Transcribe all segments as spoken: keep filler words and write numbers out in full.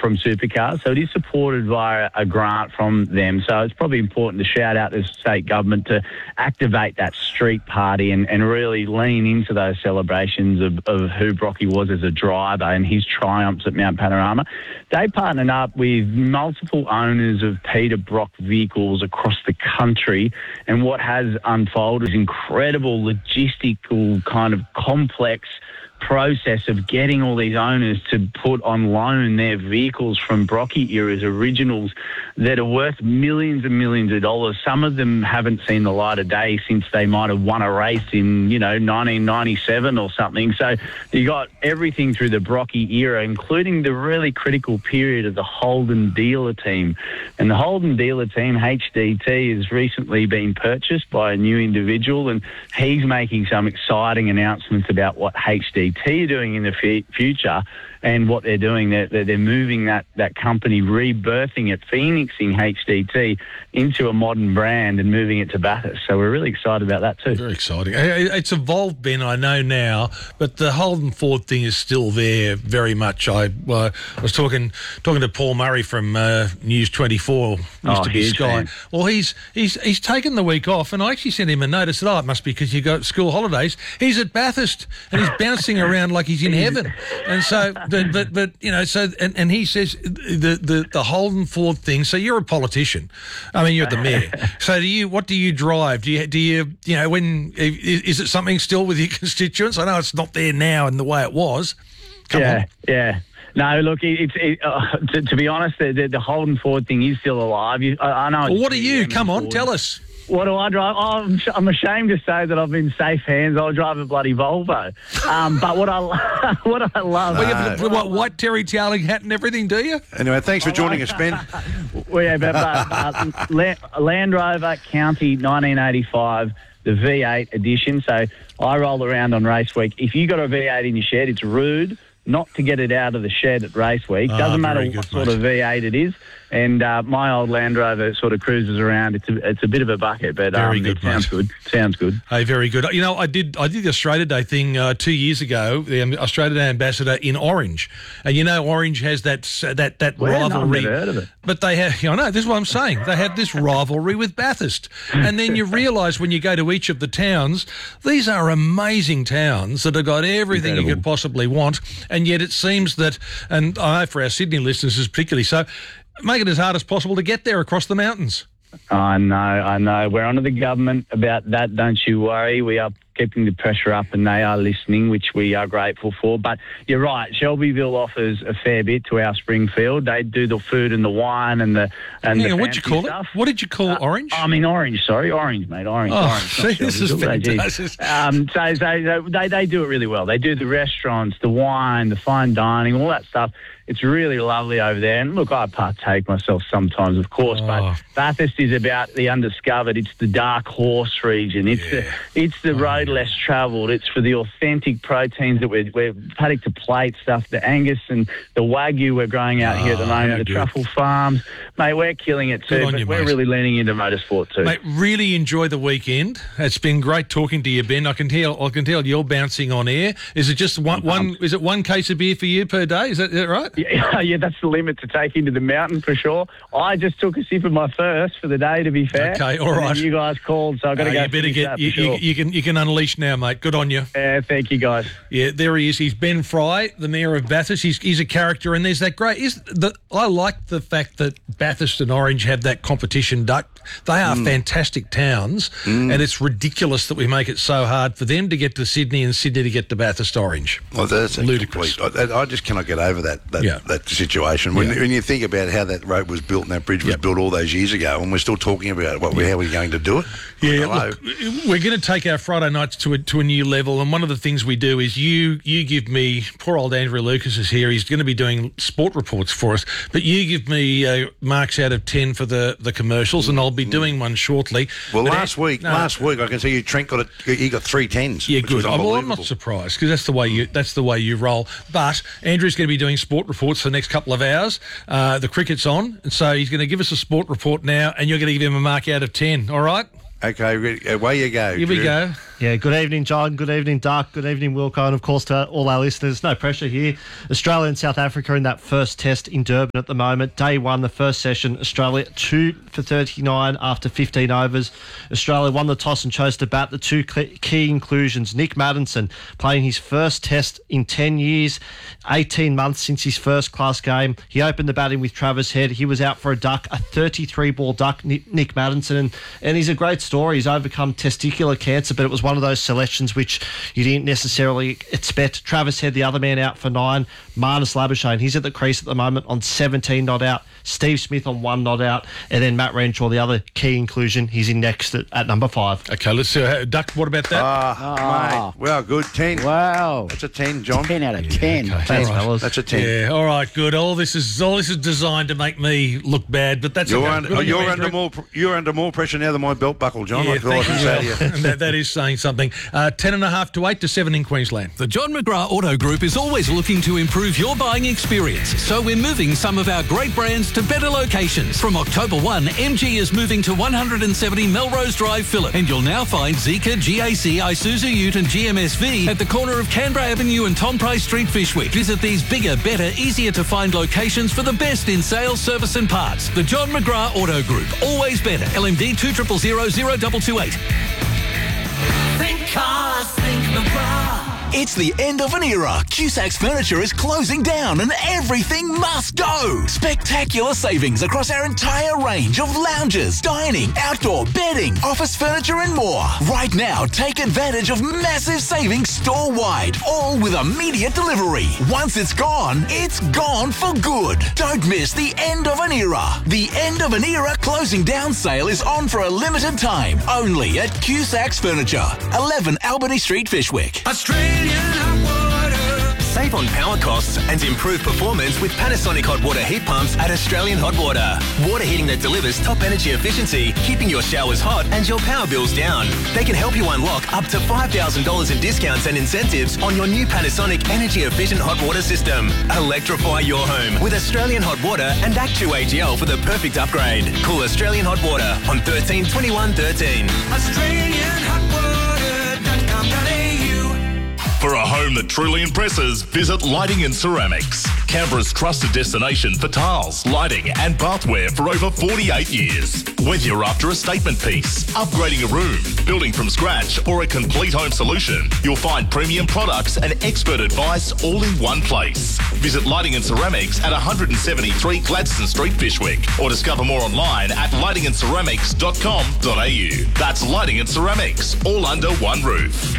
from Supercars. So it is supported via a grant from them. So it's probably important to shout out the state government to activate that street party and, and really lean into those celebrations of, of who Brocky was as a driver and his triumphs at Mount Panorama. They partnered up with multiple owners of Peter Brock vehicles across the country, and what has unfolded is incredible logistical kind of complex process of getting all these owners to put on loan their vehicles from Brocky era's originals that are worth millions and millions of dollars. Some of them haven't seen the light of day since they might have won a race in, you know, nineteen ninety-seven or something. So you got everything through the Brocky era, including the really critical period of the Holden dealer team. And the Holden dealer team, H D T, has recently been purchased by a new individual, and he's making some exciting announcements about what H D T are doing in the f- future and what they're doing. They're, they're moving that, that company, rebirthing it, phoenixing H D T into a modern brand and moving it to Bathurst. So we're really excited about that too. Very exciting. It's evolved, Ben, I know now, but the Holden Ford thing is still there very much. I uh, was talking talking to Paul Murray from uh, News twenty-four, used oh, to be Sky. Fan. Well, he's he's he's taken the week off, and I actually sent him a note. I said, oh, it must be because you got school holidays. He's at Bathurst, and he's bouncing around like he's in heaven. And so, but, but, but you know, so, and, and he says the, the, the Holden Ford thing, so you're a politician. I mean, you're the mayor. So do you, what do you drive? Do you, do you, you know, when, is, is it something still with your constituents? I know it's not there now in the way it was. Come yeah, on. yeah. No, look, it's it, uh, to, to be honest, the, the, the Holden Ford thing is still alive. You, I, I know. Well, what are you? Come on, Ford. Tell us. What do I drive? Oh, I'm, I'm ashamed to say that I'm in safe hands. I drive a bloody Volvo. Um, but what I what I love, well, you have the, what, white terry toweling hat and everything, do you? Anyway, thanks for joining us, Ben. well, yeah, but, but uh, Land, Land Rover County nineteen eighty-five, the V eight edition. So I roll around on race week. If you got a V eight in your shed, it's rude not to get it out of the shed at race week. Oh, Doesn't matter good, what sort mate. of V eight it is. And uh, my old Land Rover sort of cruises around. It's a, it's a bit of a bucket, but Very um, good, it sounds mate. good. Sounds good. Hey, very good. You know, I did I did the Australia Day thing uh, two years ago, the Australia Day ambassador in Orange. And you know, Orange has that that that Well, no, I've rivalry. never heard of it. But they have, you know, no, this is what I'm saying. They have this rivalry with Bathurst. And then you realise when you go to each of the towns, these are amazing towns that have got everything Incredible. you could possibly want. And yet it seems that, and I know for our Sydney listeners is particularly so, make it as hard as possible to get there across the mountains. I know, I know. We're onto the government about that, don't you worry. We are keeping the pressure up and they are listening, which we are grateful for. But you're right, Shelbyville offers a fair bit to our Springfield. They do the food and the wine and the and Hang the on, what'd you fancy call stuff. it? What did you call Uh, Orange? I mean Orange, sorry. Orange, mate. Orange. Oh, orange not see, this is Shelbyville. They do. fantastic. Um, so so they, they do it really well. They do the restaurants, the wine, the fine dining, all that stuff. It's really lovely over there. And look, I partake myself sometimes, of course, Oh. but Bathurst is about the undiscovered. It's the dark horse region. It's Yeah. the it's the road less travelled. It's for the authentic proteins that we're, we're paddock to plate stuff, the Angus and the Wagyu we're growing out here at the Oh, moment, how the good. truffle farms. Mate, we're killing it Good too, on but you, we're mate. really leaning into motorsport too. Mate, really enjoy the weekend. It's been great talking to you, Ben. I can tell. I can tell you're bouncing on air. Is it just one? one is it one case of beer for you per day? Is that, is that right? Yeah, yeah, that's the limit to take into the mountain for sure. I just took a sip of my first for the day, to be fair. Okay, all And then right. you guys called, so I've got to Uh, go. you better finish get. that for You, sure. you, you can. You can unleash now, mate. Good on you. Yeah, thank you, guys. Yeah, there he is. He's Ben Fry, the mayor of Bathurst. He's, he's a character, and there's that great. Is the I like the fact that Bathurst and Orange have that competition duck. They are fantastic towns, and it's ridiculous that we make it so hard for them to get to Sydney and Sydney to get to Bathurst Orange. Well, that's a Ludicrous. complete- I, I just cannot get over that that, Yeah. that situation. When, Yeah. when you think about how that road was built and that bridge was Yep. built all those years ago, and we're still talking about what we how we're going to do it. Yeah, Hello. look, we're going to take our Friday nights to a, to a new level, and one of the things we do is you you give me, poor old Andrew Lucas is here, he's going to be doing sport reports for us, but you give me uh, marks out of ten for the, the commercials, and I'll be doing one shortly. Well, But last An- week, no, last week I can see you Trent got a, he got three tens. Yeah, which good. was Oh, well, I'm unbelievable. not surprised because that's the way you that's the way you roll. But Andrew's going to be doing sport reports for the next couple of hours. Uh, the cricket's on, and so he's going to give us a sport report now, and you're going to give him a mark out of ten. All right? Okay, ready, away you go. Here we Drew. go. Yeah, good evening, John. Good evening, Duck. Good evening, Wilco. And, of course, to all our listeners, no pressure here. Australia and South Africa in that first test in Durban at the moment. Day one, the first session, Australia two for thirty-nine after fifteen overs. Australia won the toss and chose to bat. The two key inclusions, Nick Maddinson playing his first test in ten years, eighteen months since his first class game. He opened the batting with Travis Head. He was out for a duck, a thirty-three ball duck, Nick Maddinson. And, and he's a great story. He's overcome testicular cancer, but it was one of those selections which you didn't necessarily expect. Travis Head, the other man, out for nine. Marnus Labuschagne, he's at the crease at the moment on seventeen not out. Steve Smith on one not out. And then Matt Renshaw, the other key inclusion, he's in next at, at number five. Okay, let's see. Uh, Duck, what about that? Ah, Oh. mate. Well, good. ten. Wow. That's a ten, John. ten out of ten. okay. Thanks, All right. fellas. That's a ten. Yeah, all right, good. All this is all this is designed to make me look bad, but that's You're, okay. under, Good on you, you're Andrew. under more. pr- You're under more pressure now than my belt buckle, John. Yeah, That's all I thank can you. say to you. Well, that, that is saying something. Uh, ten and a half to eight to seven in Queensland. The John McGrath Auto Group is always looking to improve your buying experience, so we're moving some of our great brands to better locations. From October first, M G is moving to one seventy Melrose Drive, Phillip, and you'll now find Zeekr, G A C, Isuzu Ute and G M S V at the corner of Canberra Avenue and Tom Price Street, Fishwick. Visit these bigger, better, easier to find locations for the best in sales, service and parts. The John McGrath Auto Group, always better. L M D two zero zero zero zero two two eight. Think cars, think McGrath. It's the end of an era. Cusac's Furniture is closing down and everything must go. Spectacular savings across our entire range of lounges, dining, outdoor, bedding, office furniture and more. Right now, take advantage of massive savings store-wide, all with immediate delivery. Once it's gone, it's gone for good. Don't miss the end of an era. The end of an era closing down sale is on for a limited time, only at Cusac's Furniture, eleven Albany Street, Fishwick. Australian hot water. Save on power costs and improve performance with Panasonic hot water heat pumps at Australian Hot Water. Water heating that delivers top energy efficiency, keeping your showers hot and your power bills down. They can help you unlock up to five thousand dollars in discounts and incentives on your new Panasonic energy efficient hot water system. Electrify your home with Australian Hot Water and Act two A G L for the perfect upgrade. Call Australian Hot Water on thirteen twenty-one thirteen. Australian hot water dot com dot a u. For a home that truly impresses, visit Lighting and Ceramics. Canberra's trusted destination for tiles, lighting and bathware for over forty-eight years. Whether you're after a statement piece, upgrading a room, building from scratch or a complete home solution, you'll find premium products and expert advice all in one place. Visit Lighting and Ceramics at one seventy-three Gladstone Street, Fishwick, or discover more online at lighting and ceramics dot com dot a u. That's Lighting and Ceramics, all under one roof.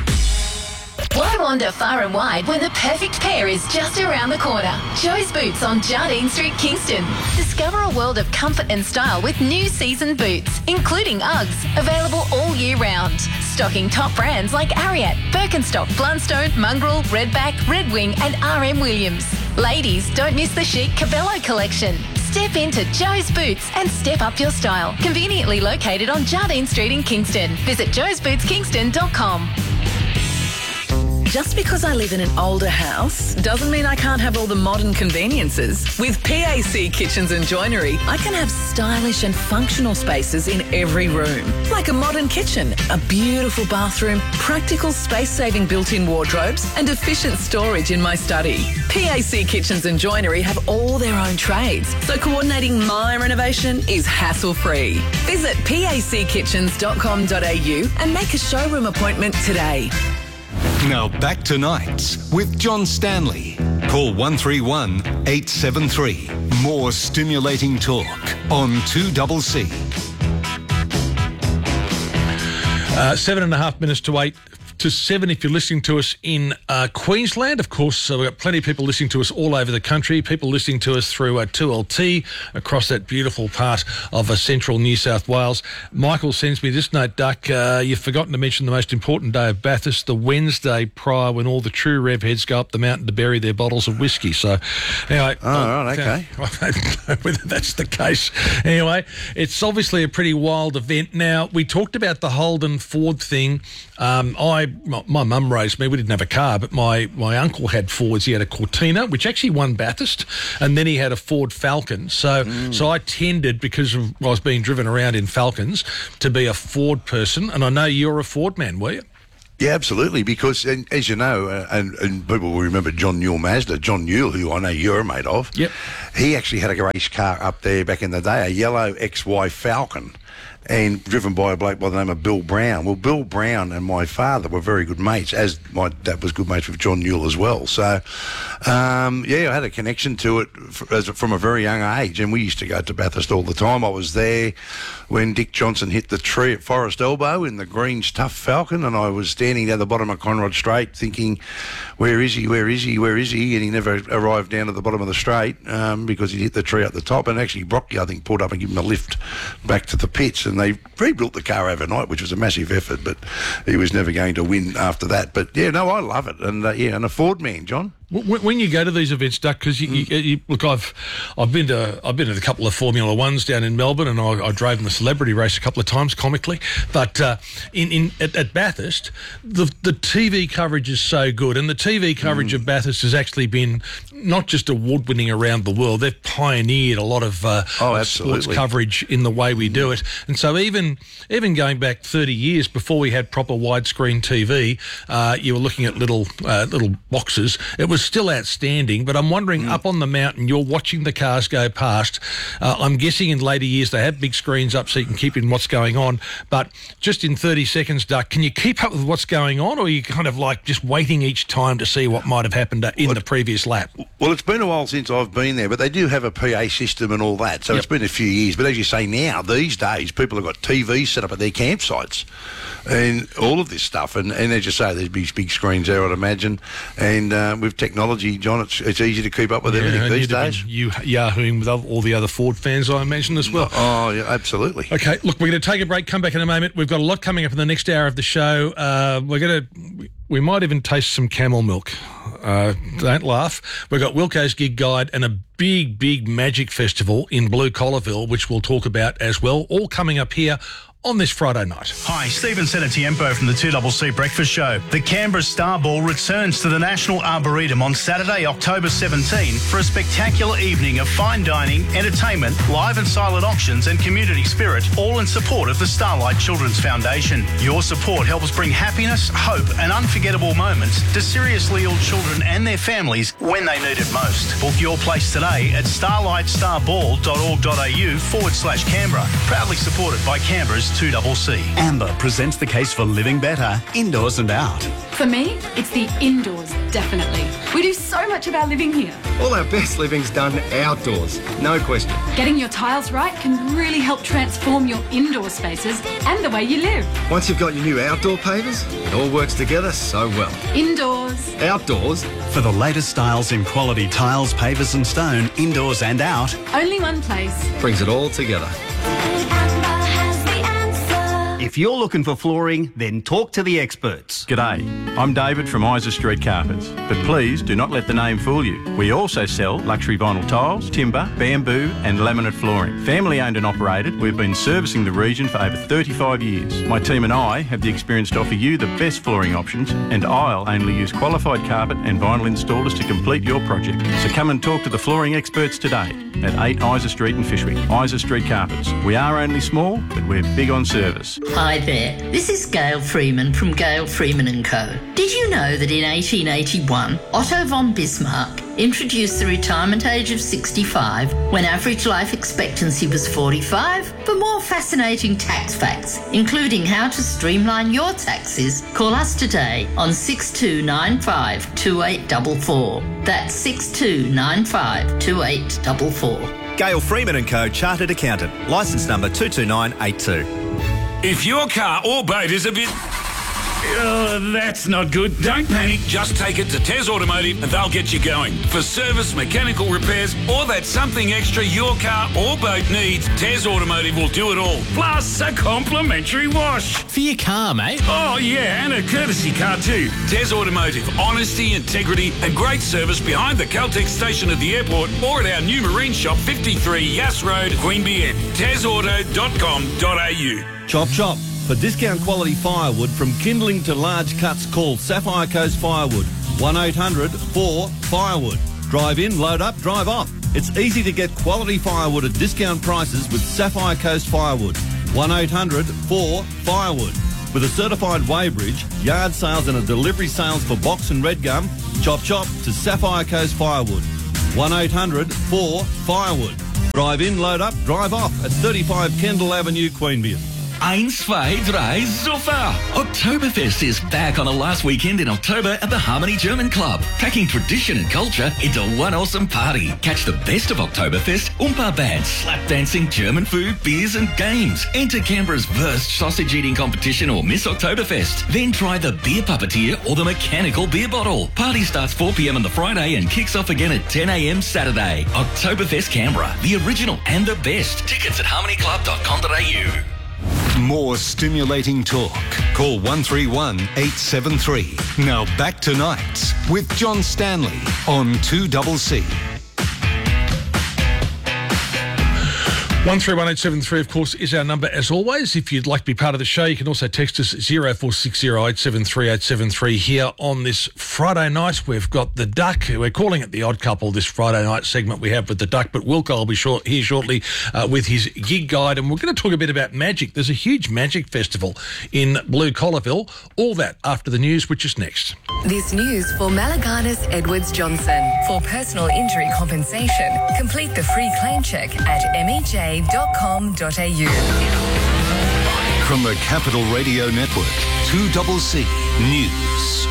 Why wander far and wide when the perfect pair is just around the corner? Joe's Boots on Jardine Street, Kingston. Discover a world of comfort and style with new season boots, including Uggs, available all year round. Stocking top brands like Ariat, Birkenstock, Blundstone, Mongrel, Redback, Red Wing and R M Williams. Ladies, don't miss the chic Cabello collection. Step into Joe's Boots and step up your style. Conveniently located on Jardine Street in Kingston. Visit joes boots kingston dot com. Just because I live in an older house doesn't mean I can't have all the modern conveniences. With P A C Kitchens and Joinery, I can have stylish and functional spaces in every room. Like a modern kitchen, a beautiful bathroom, practical space-saving built-in wardrobes and efficient storage in my study. P A C Kitchens and Joinery have all their own trades, so coordinating my renovation is hassle-free. Visit p a c kitchens dot com dot a u and make a showroom appointment today. Now back to Nights with John Stanley. Call one three one, eight seven three. More stimulating talk on two C C. Uh, seven and a half minutes to eight to seven if you're listening to us in uh, Queensland. Of course, so we've got plenty of people listening to us all over the country, people listening to us through uh, two L T across that beautiful part of uh, central New South Wales. Michael sends me this note, Duck, uh, you've forgotten to mention the most important day of Bathurst, the Wednesday prior when all the true rev heads go up the mountain to bury their bottles of whiskey. So, anyway. Oh, I'll, right, okay. I don't know whether that's the case. Anyway, it's obviously a pretty wild event. Now, we talked about the Holden Ford thing. Um, I My, my mum raised me. We didn't have a car, but my, my uncle had Fords. He had a Cortina, which actually won Bathurst, and then he had a Ford Falcon. So mm. so I tended, because of, I was being driven around in Falcons, to be a Ford person. And I know you're a Ford man, were you? Yeah, absolutely, because and, as you know, uh, and, and people will remember John Newell Mazda, John Newell, who I know you're a mate of. Yep. He actually had a race car up there back in the day, a yellow X Y Falcon, and driven by a bloke by the name of Bill Brown. Well, Bill Brown and my father were very good mates, as my dad was good mates with John Newell as well. So, um, yeah, I had a connection to it f- as, from a very young age, and we used to go to Bathurst all the time. I was there when Dick Johnson hit the tree at Forest Elbow in the green stuffed Falcon, and I was standing down the bottom of Conrod Straight thinking, where is he, where is he, where is he? And he never arrived down to the bottom of the straight um, because he hit the tree at the top. And actually Brocky, I think, pulled up and gave him a lift back to the pits, and they rebuilt the car overnight, which was a massive effort, but he was never going to win after that. But, yeah, no, I love it. And, uh, yeah, and a Ford man, John. When you go to these events, Duck, because you, you, you, look, I've I've been to I've been to a couple of Formula Ones down in Melbourne, and I, I drove in the celebrity race a couple of times, comically. But uh, in in at, at Bathurst, the the T V coverage is so good, and the T V coverage mm. of Bathurst has actually been not just award winning around the world. They've pioneered a lot of, uh, oh, of sports coverage in the way we do it, and so even even going back thirty years before we had proper widescreen T V, uh, you were looking at little uh, little boxes. It was still outstanding, but I'm wondering, mm. up on the mountain, you're watching the cars go past. Uh, I'm guessing in later years they have big screens up so you can keep in what's going on, but just in thirty seconds, Duck, can you keep up with what's going on, or are you kind of like just waiting each time to see what might have happened in well, the previous lap? Well, it's been a while since I've been there, but they do have a P A system and all that, so yep. It's been a few years. But as you say now, these days, people have got T Vs set up at their campsites and all of this stuff, and, and as you say, there's big, big screens there, I'd imagine, and uh, with technology, John, it's, it's easy to keep up with yeah, everything these days. You yahooing with all the other Ford fans, I imagine, as well. Oh, yeah, absolutely. Okay, look, we're going to take a break, come back in a moment. We've got a lot coming up in the next hour of the show. Uh, we're going to, we might even taste some camel milk. Uh, don't laugh. We've got Wilco's Gig Guide and a big, big magic festival in Blue Collarville, which we'll talk about as well, all coming up here on this Friday night. Hi, Stephen Senatiempo from the two C C Breakfast Show. The Canberra Star Ball returns to the National Arboretum on Saturday, October seventeenth for a spectacular evening of fine dining, entertainment, live and silent auctions and community spirit, all in support of the Starlight Children's Foundation. Your support helps bring happiness, hope and unforgettable moments to seriously ill children and their families when they need it most. Book your place today at starlightstarball.org.au forward slash Canberra. Proudly supported by Canberra's two C C. Amber presents the case for living better, indoors and out. For me, it's the indoors, definitely. We do so much of our living here. All our best living's done outdoors, no question. Getting your tiles right can really help transform your indoor spaces and the way you live. Once you've got your new outdoor pavers, it all works together so well. Indoors. Outdoors. For the latest styles in quality tiles, pavers and stone, indoors and out. Only one place. Brings it all together. If you're looking for flooring, then talk to the experts. G'day, I'm David from Isa Street Carpets, but please do not let the name fool you. We also sell luxury vinyl tiles, timber, bamboo and laminate flooring. Family owned and operated, we've been servicing the region for over thirty-five years. My team and I have the experience to offer you the best flooring options, and I'll only use qualified carpet and vinyl installers to complete your project. So come and talk to the flooring experts today at eight Isa Street in Fishwick. Isa Street Carpets. We are only small, but we're big on service. Hi there, this is Gail Freeman from Gail Freeman and Co. Did you know that in eighteen eighty-one, Otto von Bismarck introduced the retirement age of sixty-five when average life expectancy was forty-five? For more fascinating tax facts, including how to streamline your taxes, call us today on six two nine five two eight four four. That's six two nine five two eight four four. Gail Freeman and Co. Chartered Accountant. Licence number two two nine eight two. If your car or boat is a bit... Oh, that's not good. Don't panic. Just take it to Tez Automotive and they'll get you going. For service, mechanical repairs, or that something extra your car or boat needs, Tez Automotive will do it all. Plus a complimentary wash. For your car, mate. Oh, yeah, and a courtesy car too. Tez Automotive. Honesty, integrity and great service behind the Caltex station at the airport or at our new marine shop, fifty-three Yass Road, Queanbeyan. tez auto dot com dot a u. Chop chop. For discount quality firewood from kindling to large cuts, call Sapphire Coast Firewood. one eight hundred four firewood. Drive in, load up, drive off. It's easy to get quality firewood at discount prices with Sapphire Coast Firewood. one eight hundred four firewood. With a certified weighbridge, yard sales and a delivery sales for box and red gum, chop chop to Sapphire Coast Firewood. one eight hundred four Firewood. Drive in, load up, drive off at thirty-five Kendall Avenue, Queanbeyan. Eins, zwei, drei, super! Oktoberfest is back on a last weekend in October at the Harmony German Club, packing tradition and culture into one awesome party. Catch the best of Oktoberfest, Oompa bands, slap dancing, German food, beers and games. Enter Canberra's Wurst sausage eating competition or Miss Oktoberfest. Then try the beer puppeteer or the mechanical beer bottle. Party starts four p m on the Friday and kicks off again at ten a m Saturday. Oktoberfest Canberra, the original and the best. Tickets at harmony club dot com dot a u. More stimulating talk. Call one three one, eight seven three. Now back to Nights with John Stanley on two C C. one three one eight seven three, of course, is our number as always. If you'd like to be part of the show, you can also text us zero four six zero eight seven three eight seven three here on this Friday night. We've got the Duck. We're calling it the Odd Couple, this Friday night segment we have with the Duck, but Wilco will be short, here shortly uh, with his gig guide, and we're going to talk a bit about magic. There's a huge magic festival in Blue Collarville. All that after the news, which is next. This news for Malaganas Edwards Johnson. For personal injury compensation, complete the free claim check at m e j dot com dot a u. From the Capital Radio Network, two C C News.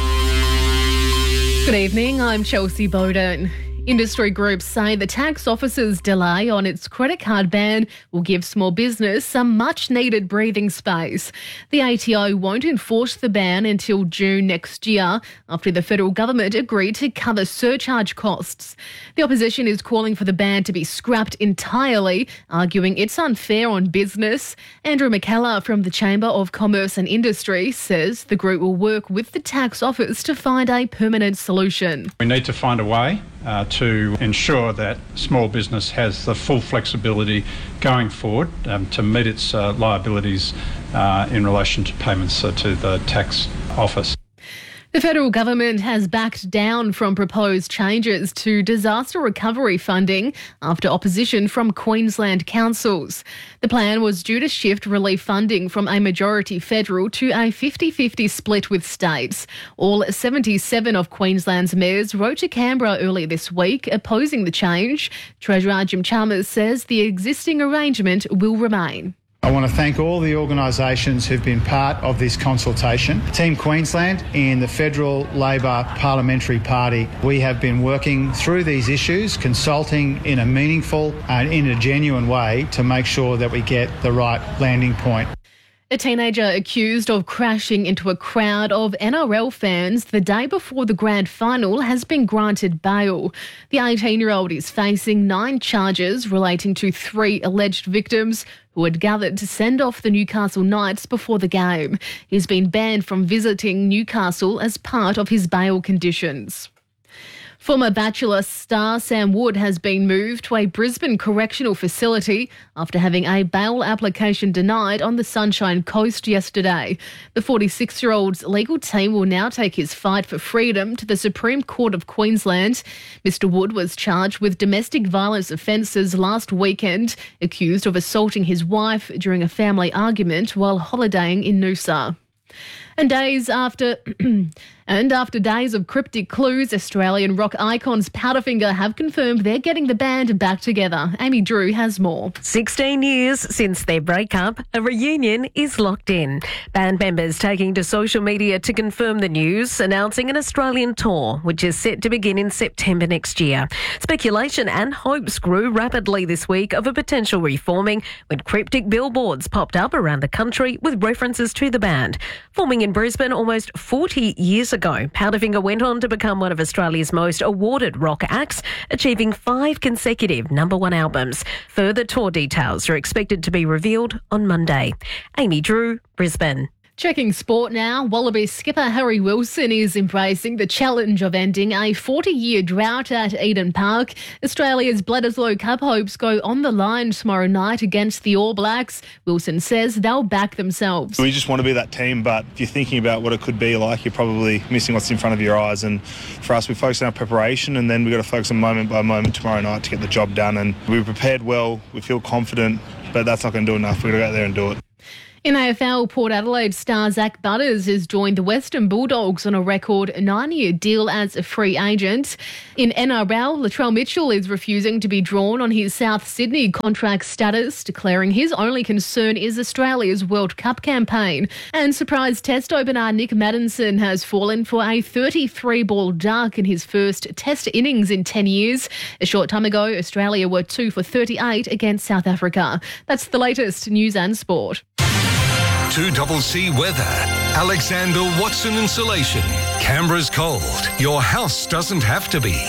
Good evening, I'm Chelsea Bowden. Industry groups say the tax office's delay on its credit card ban will give small business some much-needed breathing space. The A T O won't enforce the ban until June next year, after the federal government agreed to cover surcharge costs. The opposition is calling for the ban to be scrapped entirely, arguing it's unfair on business. Andrew McKellar from the Chamber of Commerce and Industry says the group will work with the tax office to find a permanent solution. We need to find a way Uh, to ensure that small business has the full flexibility going forward um, to meet its uh, liabilities uh, in relation to payments uh, to the tax office. The federal government has backed down from proposed changes to disaster recovery funding after opposition from Queensland councils. The plan was due to shift relief funding from a majority federal to a fifty-fifty split with states. All seventy-seven of Queensland's mayors wrote to Canberra earlier this week opposing the change. Treasurer Jim Chalmers says the existing arrangement will remain. I want to thank all the organisations who've been part of this consultation. Team Queensland and the Federal Labor Parliamentary Party, we have been working through these issues, consulting in a meaningful and in a genuine way to make sure that we get the right landing point. A teenager accused of crashing into a crowd of N R L fans the day before the grand final has been granted bail. The eighteen-year-old is facing nine charges relating to three alleged victims who had gathered to send off the Newcastle Knights before the game. He's been banned from visiting Newcastle as part of his bail conditions. Former Bachelor star Sam Wood has been moved to a Brisbane correctional facility after having a bail application denied on the Sunshine Coast yesterday. The forty-six-year-old's legal team will now take his fight for freedom to the Supreme Court of Queensland. Mister Wood was charged with domestic violence offences last weekend, accused of assaulting his wife during a family argument while holidaying in Noosa. And days after, and after days of cryptic clues, Australian rock icons Powderfinger have confirmed they're getting the band back together. Amy Drew has more. sixteen years since their breakup, a reunion is locked in. Band members taking to social media to confirm the news, announcing an Australian tour, which is set to begin in September next year. Speculation and hopes grew rapidly this week of a potential reforming when cryptic billboards popped up around the country with references to the band. Forming in Brisbane almost forty years ago, Powderfinger went on to become one of Australia's most awarded rock acts, achieving five consecutive number one albums. Further tour details are expected to be revealed on Monday. Amy Drew, Brisbane. Checking sport now, Wallaby skipper Harry Wilson is embracing the challenge of ending a forty-year drought at Eden Park. Australia's Bledisloe Cup hopes go on the line tomorrow night against the All Blacks. Wilson says they'll back themselves. We just want to be that team, but if you're thinking about what it could be like, you're probably missing what's in front of your eyes. And for us, we focus on our preparation, and then we've got to focus on moment by moment tomorrow night to get the job done. And we prepared well, we feel confident, but that's not going to do enough. We've got to go out there and do it. In A F L, Port Adelaide star Zach Butters has joined the Western Bulldogs on a record nine-year deal as a free agent. In N R L, Latrell Mitchell is refusing to be drawn on his South Sydney contract status, declaring his only concern is Australia's World Cup campaign. And surprise Test opener Nick Maddinson has fallen for a thirty-three ball duck in his first Test innings in ten years. A short time ago, Australia were two for thirty-eight against South Africa. That's the latest news and sport. two C weather. Alexander Watson Insulation. Canberra's cold. Your house doesn't have to be.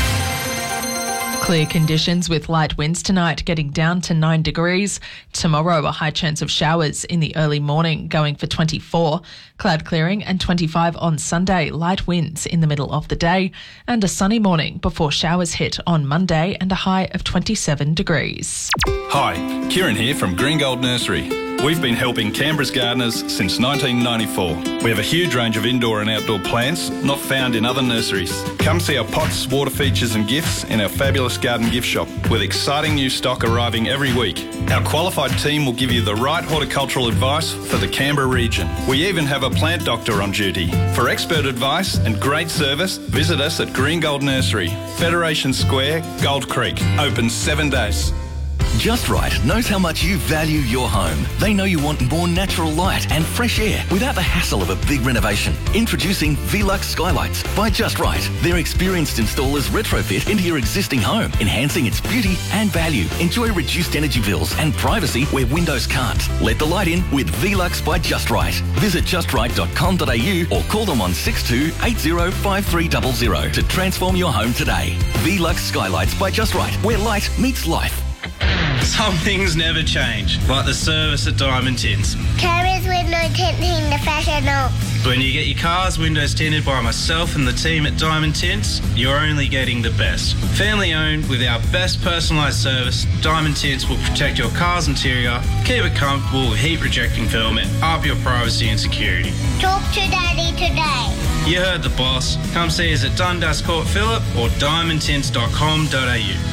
Clear conditions with light winds tonight, getting down to nine degrees. Tomorrow, a high chance of showers in the early morning, going for twenty-four. Cloud clearing and twenty-five on Sunday, light winds in the middle of the day. And a sunny morning before showers hit on Monday and a high of twenty-seven degrees. Hi, Kieran here from Green Gold Nursery. We've been helping Canberra's gardeners since nineteen ninety-four. We have a huge range of indoor and outdoor plants not found in other nurseries. Come see our pots, water features and gifts in our fabulous garden gift shop with exciting new stock arriving every week. Our qualified team will give you the right horticultural advice for the Canberra region. We even have a plant doctor on duty. For expert advice and great service, visit us at Green Gold Nursery, Federation Square, Gold Creek. Open seven days. Just Right knows how much you value your home. They know you want more natural light and fresh air without the hassle of a big renovation. Introducing Velux Skylights by Just Right. Their experienced installers retrofit into your existing home, enhancing its beauty and value. Enjoy reduced energy bills and privacy where windows can't. Let the light in with Velux by Just Right. Visit just right dot com dot a u or call them on six two eight zero five three zero zero to transform your home today. Velux Skylights by Just Right, where light meets life. Some things never change, like the service at Diamond Tints. Carriers window tinting the professional. When you get your car's windows tinted by myself and the team at Diamond Tints, you're only getting the best. Family owned with our best personalised service, Diamond Tints will protect your car's interior, keep it comfortable with heat rejecting film and up your privacy and security. Talk to Daddy today. You heard the boss. Come see us at Dundas Court Phillip or diamond tints dot com dot a u.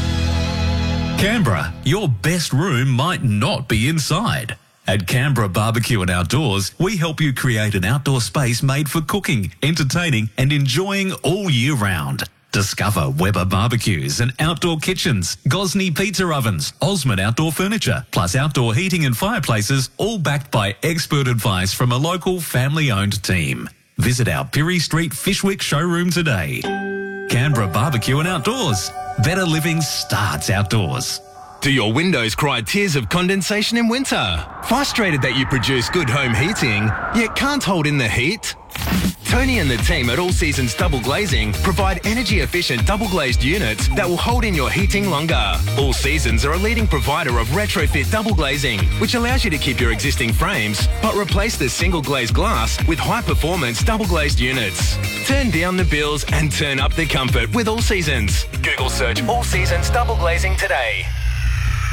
Canberra, your best room might not be inside. At Canberra Barbecue and Outdoors, we help you create an outdoor space made for cooking, entertaining and enjoying all year round. Discover Weber barbecues and outdoor kitchens, Gosney pizza ovens, Osmond outdoor furniture, plus outdoor heating and fireplaces, all backed by expert advice from a local family-owned team. Visit our Pirie Street Fishwick showroom today. Canberra Barbecue and Outdoors. Better living starts outdoors. Do your windows cry tears of condensation in winter? Frustrated that you produce good home heating, yet can't hold in the heat? Tony and the team at All Seasons Double Glazing provide energy-efficient double-glazed units that will hold in your heating longer. All Seasons are a leading provider of retrofit double glazing, which allows you to keep your existing frames, but replace the single-glazed glass with high-performance double-glazed units. Turn down the bills and turn up the comfort with All Seasons. Google search All Seasons Double Glazing today.